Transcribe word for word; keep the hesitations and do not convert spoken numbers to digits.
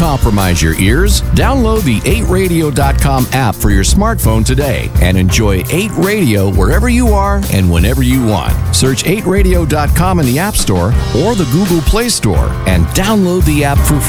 compromise your ears. Download the eight radio dot com app for your smartphone today and enjoy eight Radio wherever you are and whenever you want. Search eight radio dot com in the App Store or the Google Play Store and download the app for free.